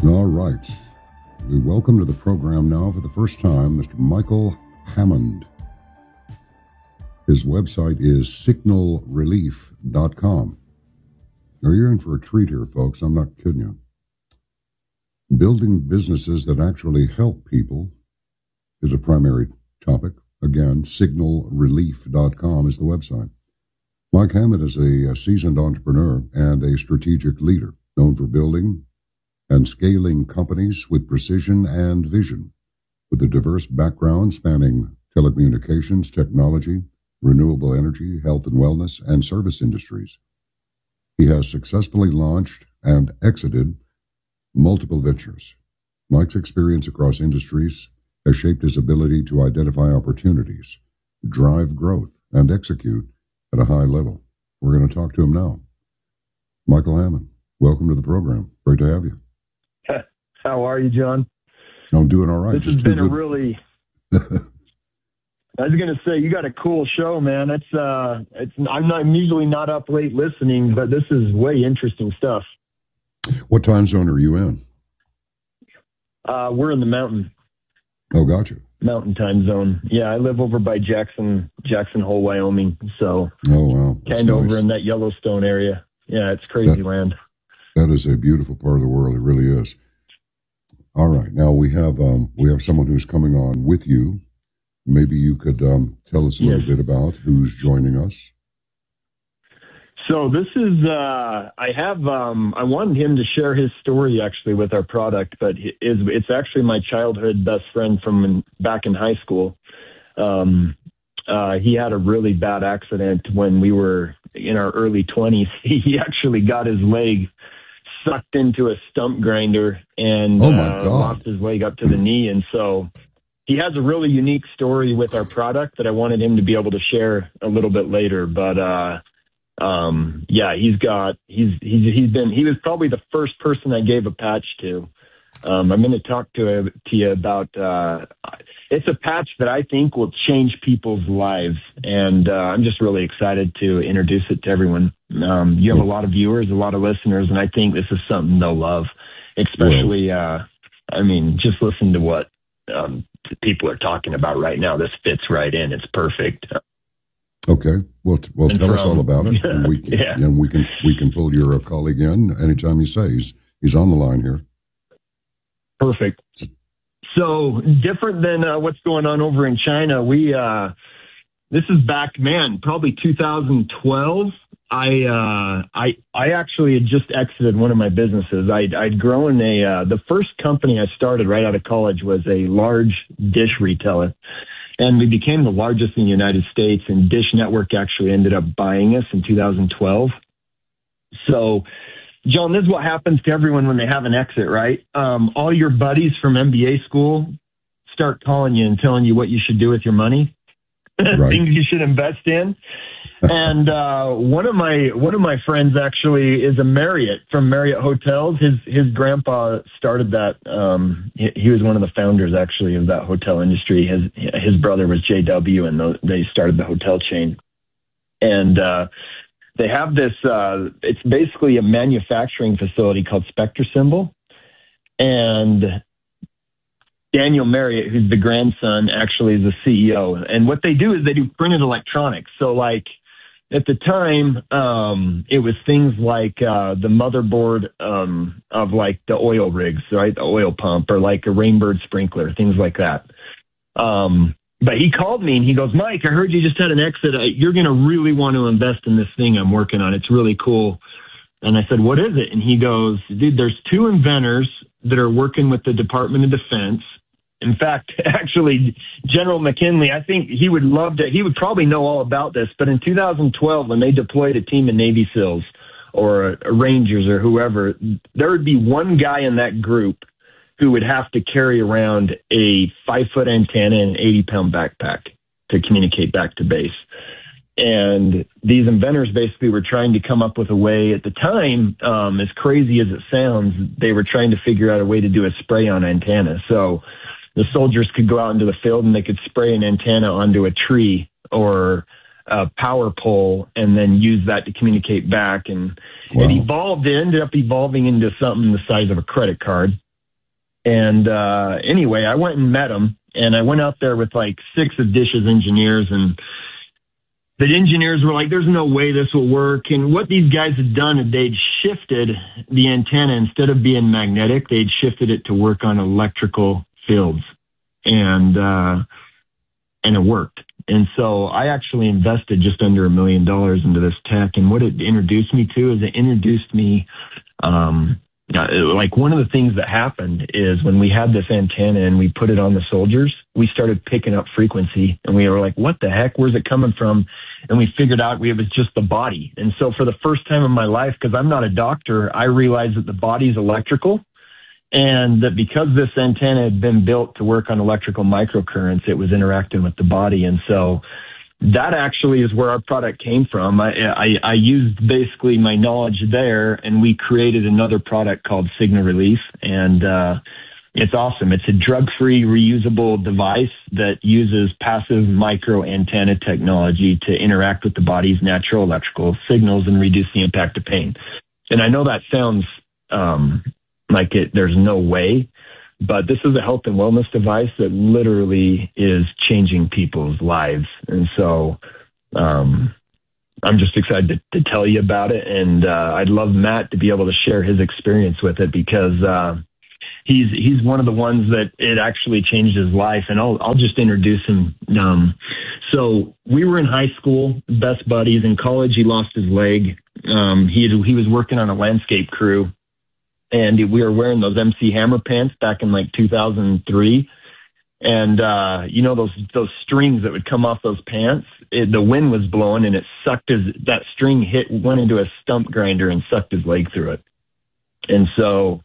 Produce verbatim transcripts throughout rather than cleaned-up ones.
All right. We welcome to the program now for the first time Mister Michael Hammond. His website is signal relief dot com. Now, you're in for a treat here, folks. I'm not kidding you. Building businesses that actually help people is a primary topic. Again, signal relief dot com is the website. Mike Hammond is a, a seasoned entrepreneur and a strategic leader, known for building and scaling companies with precision and vision, with a diverse background spanning telecommunications, technology, renewable energy, health and wellness, and service industries. He has successfully launched and exited multiple ventures. Mike's experience across industries has shaped his ability to identify opportunities, drive growth, and execute at a high level. We're going to talk to him now. Michael Hammond, welcome to the program. Great to have you. How are you, John? I'm doing all right. This Just has been good. a really... I was going to say, you got a cool show, man. It's, uh, it's, I'm not I'm usually not up late listening, but this is way interesting stuff. What time zone are you in? Uh, we're in the mountain. Oh, gotcha. Mountain time zone. Yeah, I live over by Jackson, Jackson Hole, Wyoming. So, oh, wow. kind of nice. over in that Yellowstone area. Yeah, it's crazy that, land. That is a beautiful part of the world. It really is. All right. Now we have um, we have someone who's coming on with you. Maybe you could um, tell us a little yes. bit about who's joining us. So this is, uh, I have, um, I wanted him to share his story actually with our product, but it is, it's actually my childhood best friend from back in high school. Um, uh, he had a really bad accident when we were in our early twenties. He actually got his leg sucked into a stump grinder and oh my uh, God. lost his leg up to the knee. And so he has a really unique story with our product that I wanted him to be able to share a little bit later. But, uh, um, yeah, he's got, he's, he's, he's been, he was probably the first person I gave a patch to. Um, I'm going to talk to, to you about, uh, it's a patch that I think will change people's lives. And, uh, I'm just really excited to introduce it to everyone. Um, you have a lot of viewers, a lot of listeners, and I think this is something they'll love, especially, uh, I mean, just listen to what, um, people are talking about right now. This fits right in. It's perfect. Okay. Well, t- well, And tell from, us all about it, and we can, yeah. and we can we can pull your uh, colleague in anytime you say he's he's on the line here. Perfect. So different than uh, what's going on over in China. We uh, this is back, man, probably two thousand twelve. I uh, I I actually had just exited one of my businesses. I'd, I'd grown a uh, the first company I started right out of college was a large dish retailer. And we became the largest in the United States, and Dish Network actually ended up buying us in two thousand twelve. So, John, this is what happens to everyone when they have an exit, right? Um, all your buddies from M B A school start calling you and telling you what you should do with your money, Right. things you should invest in. And uh, one of my one of my friends actually is a Marriott from Marriott Hotels. His his grandpa started that. Um, he, he was one of the founders actually of that hotel industry. His his brother was J W, and they started the hotel chain. And uh, they have this. Uh, it's basically a manufacturing facility called Spectre Symbol, and Daniel Marriott, who's the grandson, actually is the C E O. And what they do is they do printed electronics. So like. At the time, um, it was things like uh, the motherboard um, of like the oil rigs, right? The oil pump or like a Rainbird sprinkler, things like that. Um, but he called me and he goes, Mike, I heard you just had an exit. You're going to really want to invest in this thing I'm working on. It's really cool. And I said, what is it? And he goes, dude, there's two inventors that are working with the Department of Defense. In fact, actually, General McKinley, I think he would love to, he would probably know all about this, but in two thousand twelve, when they deployed a team of Navy SEALs or Rangers or whoever, there would be one guy in that group who would have to carry around a five-foot antenna and eighty pound backpack to communicate back to base. And these inventors basically were trying to come up with a way at the time, um, as crazy as it sounds, they were trying to figure out a way to do a spray-on antenna. So the soldiers could go out into the field and they could spray an antenna onto a tree or a power pole and then use that to communicate back. And wow. it evolved, it ended up evolving into something the size of a credit card. And uh, anyway, I went and met him, and I went out there with like six of Dish's engineers, and the engineers were like, there's no way this will work. And what these guys had done is they'd shifted the antenna. Instead of being magnetic, they'd shifted it to work on electrical fields. And, uh, and it worked. And so I actually invested just under a million dollars into this tech. And what it introduced me to is it introduced me, um, like one of the things that happened is when we had this antenna and we put it on the soldiers, we started picking up frequency, and we were like, what the heck? Where's it coming from? And we figured out we, it was just the body. And so for the first time in my life, because I'm not a doctor, I realized that the body's electrical, and that because this antenna had been built to work on electrical microcurrents, it was interacting with the body. And so that actually is where our product came from. I, I, I used basically my knowledge there, and we created another product called Signal Relief. And uh, it's awesome. It's a drug-free, reusable device that uses passive micro antenna technology to interact with the body's natural electrical signals and reduce the impact of pain. And I know that sounds um, like it, there's no way, but this is a health and wellness device that literally is changing people's lives. And so um, I'm just excited to, to tell you about it. And uh, I'd love Matt to be able to share his experience with it, because uh, he's he's one of the ones that it actually changed his life. And I'll, I'll just introduce him. Um, so we were in high school, best buddies. In college, he lost his leg. Um, he, had, he was working on a landscape crew. And we were wearing those M C Hammer pants back in like two thousand three. And, uh, you know, those, those strings that would come off those pants, it, the wind was blowing and it sucked his, that string hit, went into a stump grinder and sucked his leg through it. And so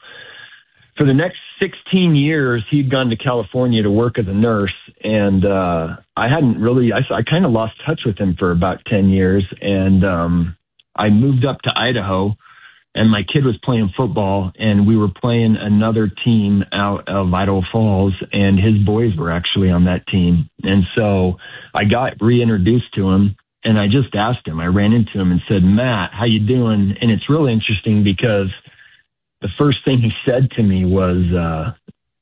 for the next sixteen years, he'd gone to California to work as a nurse. And, uh, I hadn't really, I, I kind of lost touch with him for about ten years. And, um, I moved up to Idaho. And my kid was playing football, and we were playing another team out of Idaho Falls, and his boys were actually on that team. And so I got reintroduced to him, and I just asked him. I ran into him and said, Matt, how you doing? And it's really interesting because the first thing he said to me was, uh,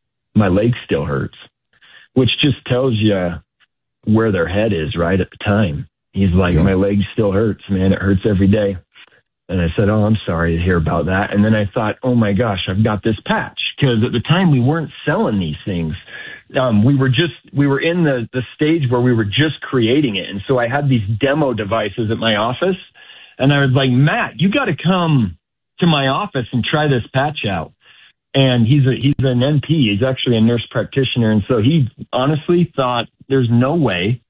my leg still hurts, which just tells you where their head is right at the time. He's like, yeah. My leg still hurts, man. It hurts every day. And I said, oh, I'm sorry to hear about that. And then I thought, oh, my gosh, I've got this patch. Because at the time, we weren't selling these things. Um, we were just, we were in the, the stage where we were just creating it. And so I had these demo devices at my office. And I was like, Matt, you got to come to my office and try this patch out. And he's a, he's an N P. He's actually a nurse practitioner. And so he honestly thought there's no way.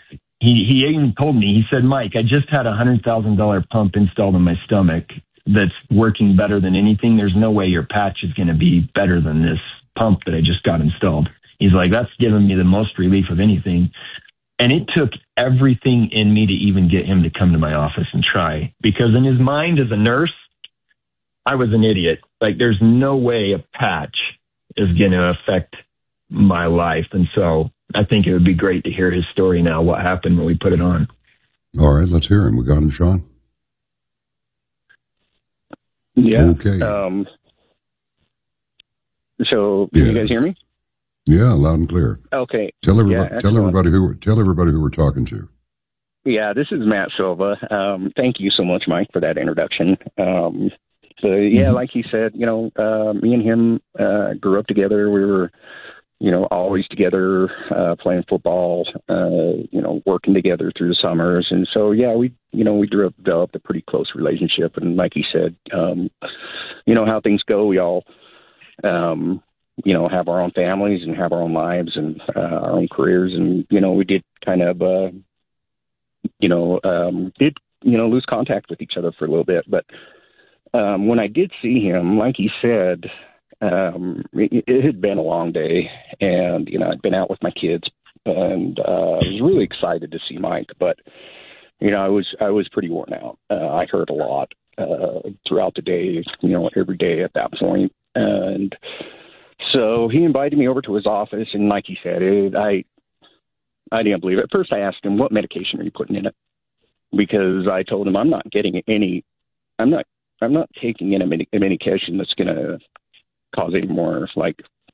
He he even told me, he said, Mike, I just had a one hundred thousand dollars pump installed in my stomach that's working better than anything. There's no way your patch is going to be better than this pump that I just got installed. He's like, that's given me the most relief of anything. And it took everything in me to even get him to come to my office and try. Because in his mind as a nurse, I was an idiot. Like, there's no way a patch is going to affect my life. And so I think it would be great to hear his story now, what happened when we put it on. All right, let's hear him. We got him, Sean? Yeah. Okay. Um, so, can yeah. you guys hear me? Yeah, loud and clear. Okay. Tell everybody, yeah, tell everybody who, tell everybody who we're talking to. Yeah, this is Matt Silva. Um, thank you so much, Mike, for that introduction. Um, so, yeah, mm-hmm. like he said, you know, uh, me and him uh, grew up together. We were, you know, always together, uh, playing football, uh, you know, working together through the summers. And so, yeah, we, you know, we developed a pretty close relationship. And like he said, um, you know, how things go, we all, um, you know, have our own families and have our own lives and uh, our own careers. And, you know, we did kind of, uh, you know, um, did, you know, lose contact with each other for a little bit. But um, when I did see him, like he said, Um, it, it had been a long day, and, you know, I'd been out with my kids, and uh, I was really excited to see Mike, but, you know, I was, I was pretty worn out. Uh, I heard a lot uh, throughout the day, you know, every day at that point. And so he invited me over to his office, and like he said, it, I, I didn't believe it. At first I asked him, what medication are you putting in it? Because I told him I'm not getting any, I'm not, I'm not taking in a, medi- a medication that's going to cause any more like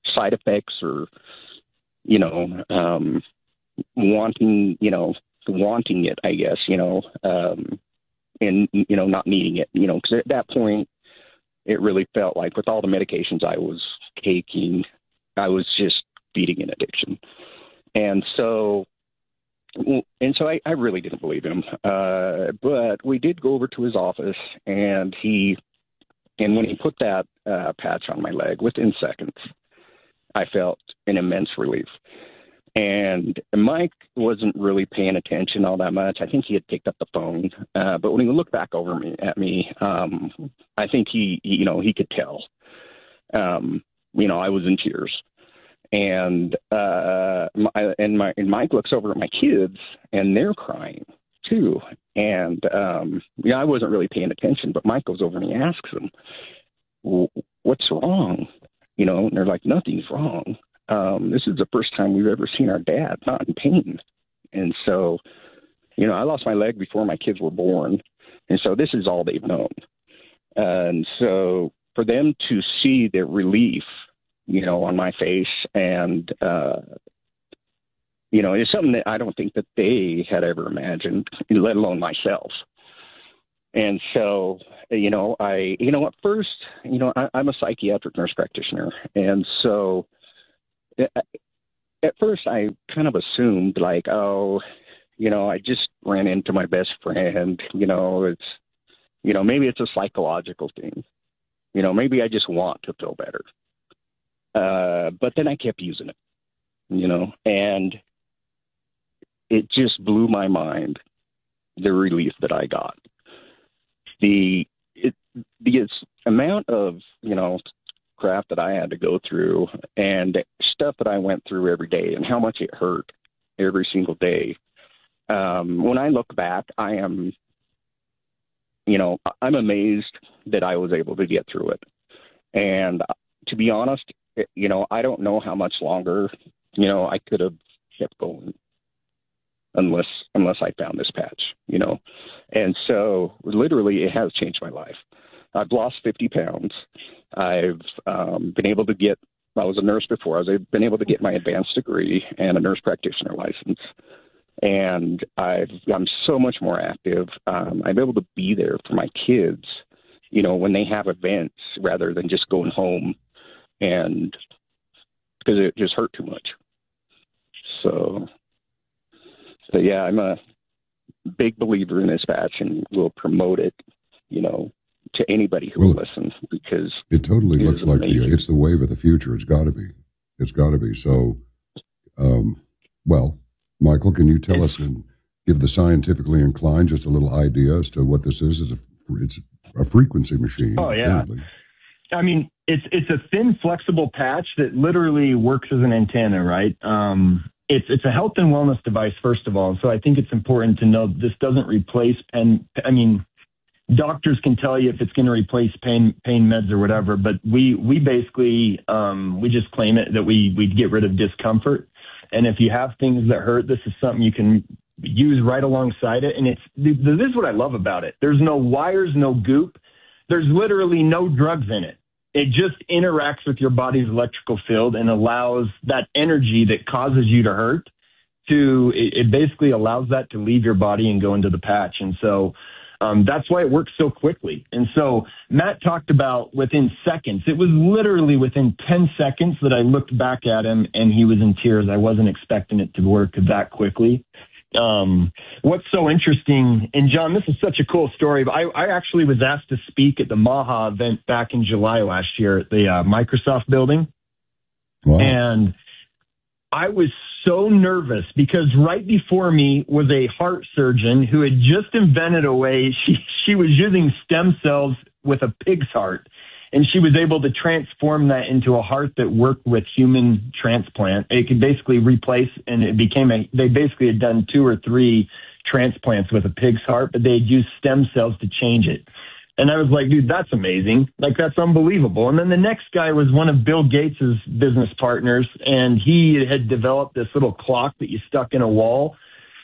side effects or, you know, um, wanting, you know, wanting it, I guess, you know, um, and, you know, not needing it, you know, because at that point, it really felt like with all the medications I was taking, I was just feeding an addiction. And so, and so I, I really didn't believe him. Uh, but we did go over to his office, and he, and when he put that uh, patch on my leg, within seconds, I felt an immense relief. And Mike wasn't really paying attention all that much. I think he had picked up the phone. Uh, but when he looked back over me at me, um, I think he, you know, he could tell. Um, you know, I was in tears. And uh, my, and my and Mike looks over at my kids, and they're crying too. And um, yeah, I wasn't really paying attention. But Mike goes over and he asks them, well, "What's wrong?" You know, and they're like, "Nothing's wrong. Um, this is the first time we've ever seen our dad not in pain." And so, you know, I lost my leg before my kids were born, and so this is all they've known. And so, for them to see the relief, you know, on my face, and, uh, you know, it's something that I don't think that they had ever imagined, let alone myself. And so, you know, I, you know, at first, you know, I, I'm a psychiatric nurse practitioner. And so at first I kind of assumed like, oh, you know, I just ran into my best friend, you know, it's, you know, maybe it's a psychological thing, you know, maybe I just want to feel better. Uh, but then I kept using it, you know, and it just blew my mind, the relief that I got. The, it, the amount of, you know, crap that I had to go through and stuff that I went through every day and how much it hurt every single day. Um, when I look back, I am, you know, I'm amazed that I was able to get through it. And to be honest, you know, I don't know how much longer, you know, I could have kept going unless, unless I found this patch, you know? And so literally it has changed my life. I've lost fifty pounds. I've um, been able to get, I was a nurse before, I was I've been able to get my advanced degree and a nurse practitioner license. And I've, I'm so much more active. Um, I'm able to be there for my kids, you know, when they have events rather than just going home and because it just hurt too much. So, so yeah, I'm a big believer in this patch and will promote it, you know, to anybody who well, will listen, because it totally it looks like the, it's the wave of the future. It's got to be. It's got to be. So, um, well, Michael, can you tell us and give the scientifically inclined just a little idea as to what this is? It's a, it's a frequency machine. Oh, yeah. Apparently. I mean, it's it's a thin, flexible patch that literally works as an antenna, right? Um, it's it's a health and wellness device, first of all. So I think it's important to know this doesn't replace pen. I mean, doctors can tell you if it's going to replace pain pain meds or whatever, but we we basically um, we just claim it that we we get rid of discomfort. And if you have things that hurt, this is something you can use right alongside it. And it's this is what I love about it. There's no wires, no goop. There's literally no drugs in it. It just interacts with your body's electrical field and allows that energy that causes you to hurt to, it, it basically allows that to leave your body and go into the patch. And so um, that's why it works so quickly. And so Matt talked about within seconds. It was literally within ten seconds that I looked back at him and he was in tears. I wasn't expecting it to work that quickly. Um, what's so interesting, and John, this is such a cool story, but I, I actually was asked to speak at the Maha event back in July last year at the uh, Microsoft building. Wow. And I was so nervous because right before me was a heart surgeon who had just invented a way. She, she was using stem cells with a pig's heart. And she was able to transform that into a heart that worked with human transplant. It could basically replace, and it became a, they basically had done two or three transplants with a pig's heart, but they had used stem cells to change it. And I was like, dude, that's amazing. Like, that's unbelievable. And then the next guy was one of Bill Gates's business partners, and he had developed this little clock that you stuck in a wall.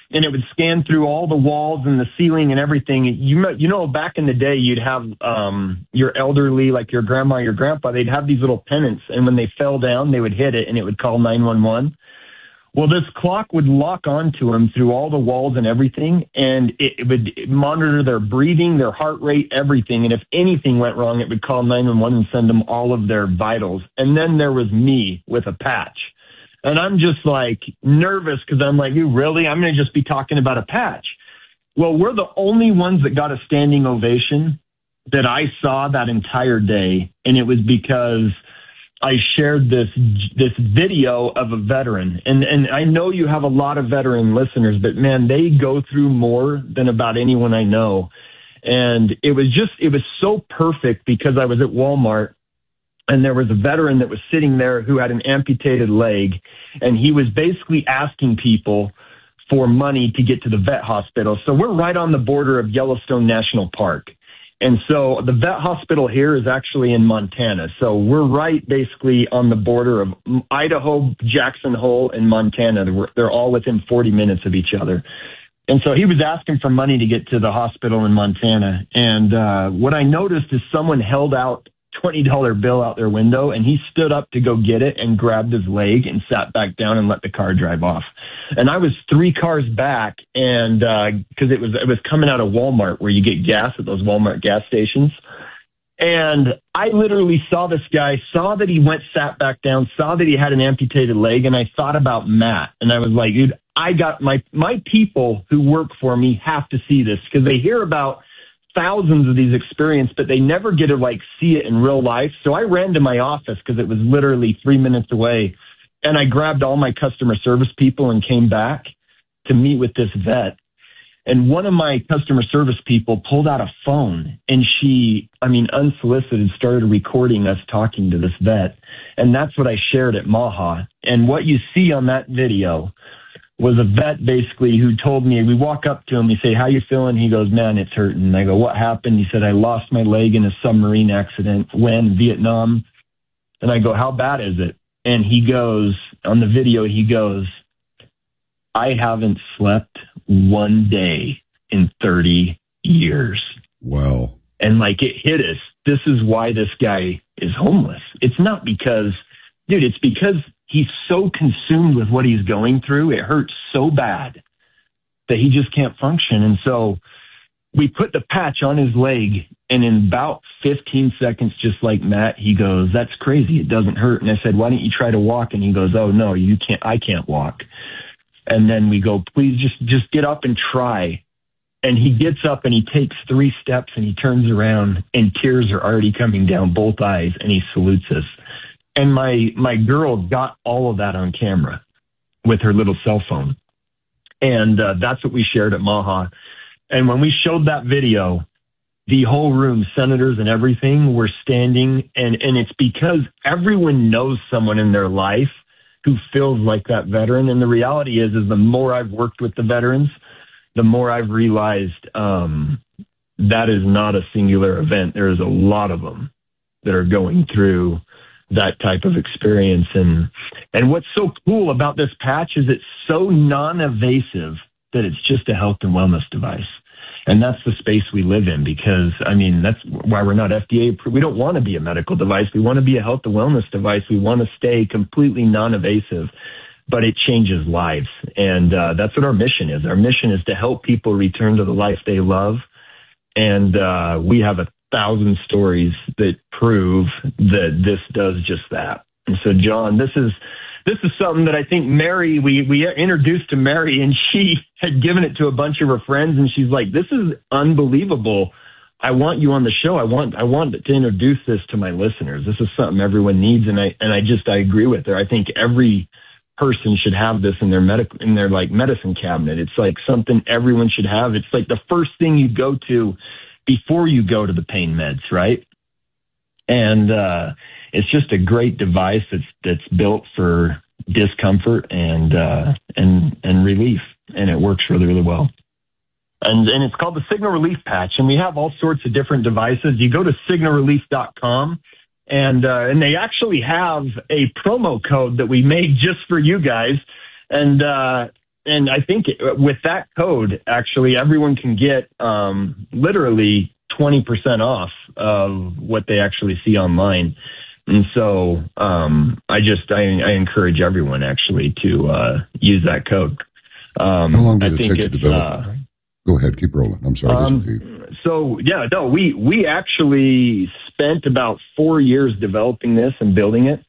and it would scan through all the walls and the ceiling and everything. You know, you know, back in the day, you'd have um, your elderly, like your grandma, your grandpa, they'd have these little pennants, and when they fell down, they would hit it, and it would call nine one one. Well, this clock would lock onto them through all the walls and everything, and it, it would monitor their breathing, their heart rate, everything. And if anything went wrong, it would call nine one one and send them all of their vitals. And then there was me with a patch. And I'm just like nervous because I'm like, you really? I'm going to just be talking about a patch. Well, we're the only ones that got a standing ovation that I saw that entire day. And it was because I shared this this video of a veteran. And, and I know you have a lot of veteran listeners, but, man, they go through more than about anyone I know. And it was just, it was so perfect because I was at Walmart, and there was a veteran that was sitting there who had an amputated leg, and he was basically asking people for money to get to the vet hospital. So we're right on the border of Yellowstone National Park. And so the vet hospital here is actually in Montana. So we're right basically on the border of Idaho, Jackson Hole, and Montana. They're all within forty minutes of each other. And so he was asking for money to get to the hospital in Montana. And uh, what I noticed is someone held out twenty dollar bill out their window, and he stood up to go get it and grabbed his leg and sat back down and let the car drive off. And I was three cars back, and because uh, it was it was coming out of Walmart where you get gas at those Walmart gas stations. And I literally saw this guy, saw that he went, sat back down, saw that he had an amputated leg, and I thought about Matt. And I was like, dude, I got my my people who work for me have to see this because they hear about thousands of these experiences, but they never get to like see it in real life. So I ran to my office because it was literally three minutes away, and I grabbed all my customer service people and came back to meet with this vet. And one of my customer service people pulled out a phone, and she, I mean, unsolicited, started recording us talking to this vet. And that's what I shared at Maha. And what you see on that video was a vet basically who told me, we walk up to him, we say, how you feeling? He goes, man, it's hurting. And I go, what happened? He said, I lost my leg in a submarine accident when Vietnam. And I go, how bad is it? And he goes, on the video, he goes, I haven't slept one day in thirty years. Wow. And like it hit us. This is why this guy is homeless. It's not because, dude, it's because he's so consumed with what he's going through. It hurts so bad that he just can't function. And so we put the patch on his leg, and in about fifteen seconds, just like Matt, he goes, that's crazy. It doesn't hurt. And I said, why don't you try to walk? And he goes, oh, no, you can't. I can't walk. And then we go, please just, just get up and try. And he gets up and he takes three steps and he turns around, and tears are already coming down both eyes, and he salutes us. And my, my girl got all of that on camera with her little cell phone. And uh, that's what we shared at Maha. And when we showed that video, the whole room, senators and everything, were standing. And, and it's because everyone knows someone in their life who feels like that veteran. And the reality is, is the more I've worked with the veterans, the more I've realized um, that is not a singular event. There's a lot of them that are going through that type of experience. And, and what's so cool about this patch is it's so non-invasive that it's just a health and wellness device. And that's the space we live in because, I mean, that's why we're not F D A approved. We don't want to be a medical device. We want to be a health and wellness device. We want to stay completely non-invasive, but it changes lives. And uh, that's what our mission is. Our mission is to help people return to the life they love. And uh, we have a thousand stories that prove that this does just that. And so, John, this is this is something that I think Mary, we, we introduced to Mary, and she had given it to a bunch of her friends, and she's like, this is unbelievable. I want you on the show. I want I want to introduce this to my listeners. This is something everyone needs, and I and I just I agree with her. I think every person should have this in their medical in their like medicine cabinet. It's like something everyone should have. It's like the first thing you go to before you go to the pain meds, right? And uh, it's just a great device that's that's built for discomfort and uh, and and relief, and it works really really well. And and it's called the Signal Relief Patch, and we have all sorts of different devices. You go to signal relief dot com, and uh, and they actually have a promo code that we made just for you guys, and uh, and I think with that code, actually, everyone can get um, literally twenty percent off of what they actually see online. And so um, I just I, I encourage everyone actually to uh, use that code. Um, How long did I it think take to it's, develop? Uh, Go ahead, keep rolling. I'm sorry. um, this is so yeah, no, we we actually spent about four years developing this and building it.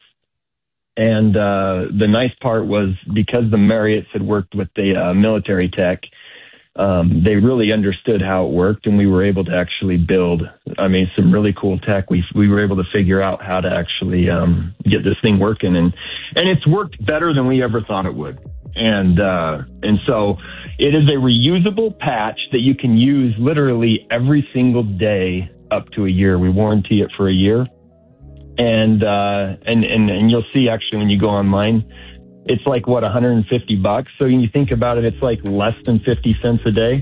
And uh, the nice part was because the Marriotts had worked with the uh, military tech, um, they really understood how it worked, and we were able to actually build, I mean, some really cool tech. We we were able to figure out how to actually um, get this thing working, and and it's worked better than we ever thought it would. And uh, and so it is a reusable patch that you can use literally every single day up to a year. We warranty it for a year. And, uh, and, and, and you'll see actually when you go online, it's like what, one hundred fifty bucks. So when you think about it, it's like less than fifty cents a day.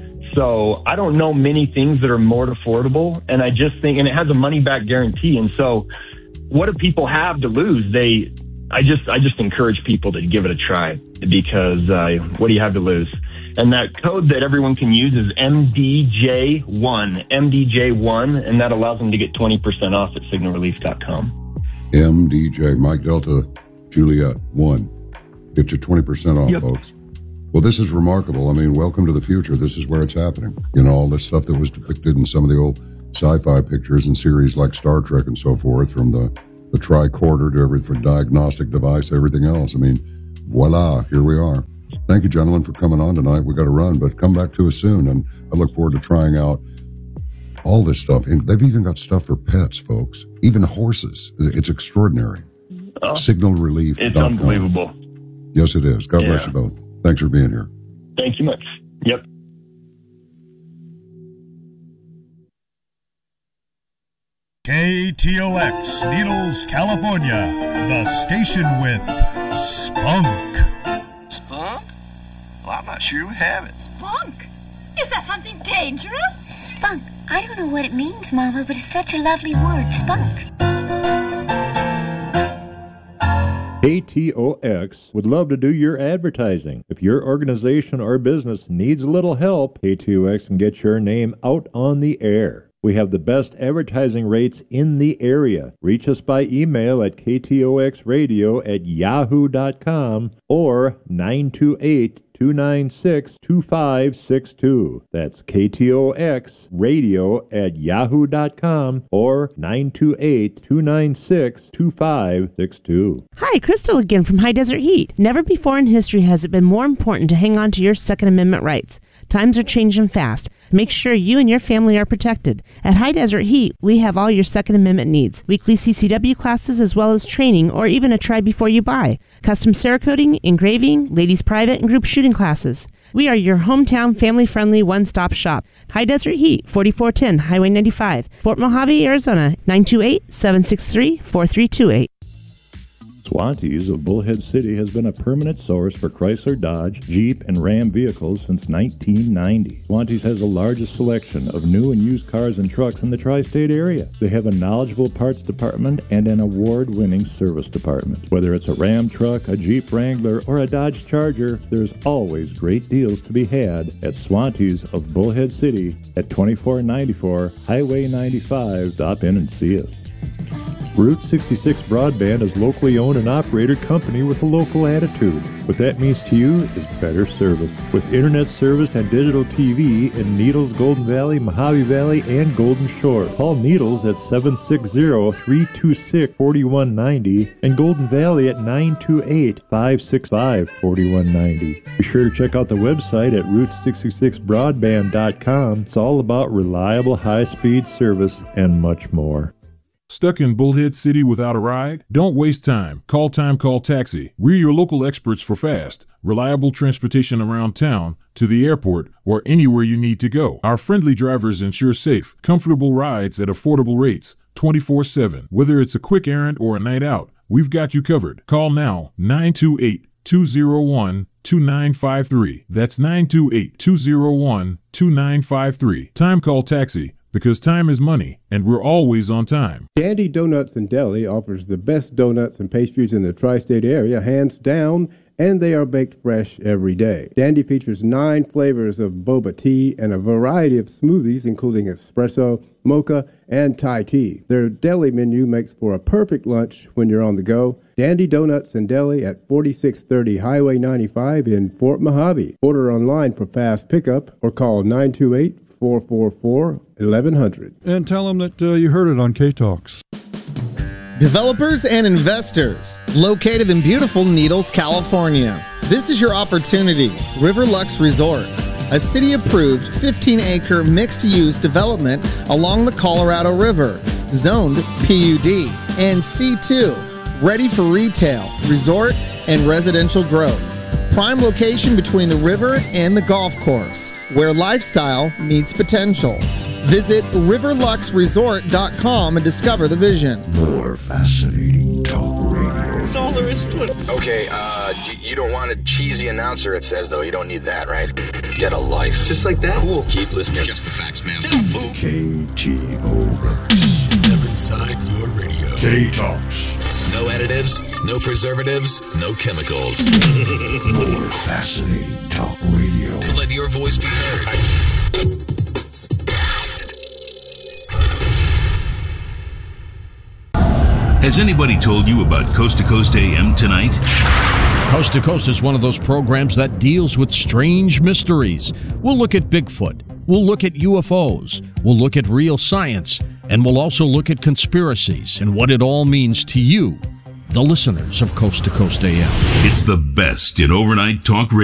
So I don't know many things that are more affordable. And I just think, and it has a money back guarantee. And so what do people have to lose? They, I just, I just encourage people to give it a try because, uh, what do you have to lose? And that code that everyone can use is M D J one, M D J one, and that allows them to get twenty percent off at signal relief dot com. M D J, Mike Delta, Juliet, one. Get you twenty percent off, yep. Folks. Well, this is remarkable. I mean, welcome to the future. This is where it's happening. You know, all this stuff that was depicted in some of the old sci-fi pictures and series like Star Trek and so forth, from the, the tricorder to everything, from diagnostic device to everything else. I mean, voila, here we are. Thank you, gentlemen, for coming on tonight. We got to run, but come back to us soon, and I look forward to trying out all this stuff. And they've even got stuff for pets, folks, even horses. It's extraordinary. Oh, signal relief. It's unbelievable. Yes, it is. God yeah. bless you both. Thanks for being here. Thank you much. Yep. K T O X, Needles, California, the station with spunk. Spunk? Well, I'm not sure we have it. Spunk? Is that something dangerous? Spunk. I don't know what it means, Mama, but it's such a lovely word, spunk. K T O X would love to do your advertising. If your organization or business needs a little help, K T O X can get your name out on the air. We have the best advertising rates in the area. Reach us by email at k t o x radio at yahoo dot com or nine two eight, two nine six, two five six two. That's K T O X radio at yahoo dot com or nine two eight, two nine six, two five six two. Hi, Crystal again from High Desert Heat. Never before in history has it been more important to hang on to your Second Amendment rights. Times are changing fast. Make sure you and your family are protected. At High Desert Heat, we have all your Second Amendment needs. Weekly C C W classes as well as training or even a try before you buy. Custom Cerakoting, engraving, ladies private and group shooting classes. We are your hometown family-friendly one-stop shop. High Desert Heat, forty-four ten Highway ninety-five, Fort Mojave, Arizona, nine two eight, seven six three, four three two eight. Swantees of Bullhead City has been a permanent source for Chrysler, Dodge, Jeep, and Ram vehicles since nineteen ninety. Swantees has the largest selection of new and used cars and trucks in the tri-state area. They have a knowledgeable parts department and an award-winning service department. Whether it's a Ram truck, a Jeep Wrangler, or a Dodge Charger, there's always great deals to be had at Swantees of Bullhead City at twenty-four ninety-four Highway ninety-five. Stop in and see us. Route sixty-six Broadband is locally owned and operated company with a local attitude. What that means to you is better service. With internet service and digital T V in Needles, Golden Valley, Mojave Valley, and Golden Shore. Call Needles at seven six zero, three two six, four one nine zero and Golden Valley at nine two eight, five six five, four one nine zero. Be sure to check out the website at route sixty-six broadband dot com. It's all about reliable high-speed service and much more. Stuck in Bullhead City without a ride? Don't waste time. Call Time Call Taxi. We're your local experts for fast, reliable transportation around town, to the airport, or anywhere you need to go. Our friendly drivers ensure safe, comfortable rides at affordable rates, twenty-four seven. Whether it's a quick errand or a night out, we've got you covered. Call now, nine two eight, two zero one, two nine five three. That's nine two eight, two zero one, two nine five three. Time Call Taxi. Because time is money, and we're always on time. Dandy Donuts and Deli offers the best donuts and pastries in the tri-state area, hands down, and they are baked fresh every day. Dandy features nine flavors of boba tea and a variety of smoothies, including espresso, mocha, and Thai tea. Their deli menu makes for a perfect lunch when you're on the go. Dandy Donuts and Deli at forty-six thirty Highway ninety-five in Fort Mojave. Order online for fast pickup or call nine two eight, four four four, eleven hundred. And tell them that uh, you heard it on K-Talks. Developers and investors, located in beautiful Needles, California. This is your opportunity. Riverlux Resort, a city-approved fifteen acre mixed-use development along the Colorado River, zoned P U D and C two, ready for retail, resort, and residential growth. Prime location between the river and the golf course, where lifestyle meets potential. Visit riverlux resort dot com and discover the vision. More fascinating talk radio. That's all there is to it. Okay, uh, you don't want a cheesy announcer, it says, though. You don't need that, right? Get a life. Just like that? Cool. Keep listening. Just the facts, man. K T O X. Step inside your radio. K-Talks. No additives, no preservatives, no chemicals. More fascinating talk radio. Let your voice be heard. Has anybody told you about Coast to Coast A M tonight? Coast to Coast is one of those programs that deals with strange mysteries. We'll look at Bigfoot. We'll look at U F Os. We'll look at real science. And we'll also look at conspiracies and what it all means to you, the listeners of Coast to Coast A M. It's the best in overnight talk radio.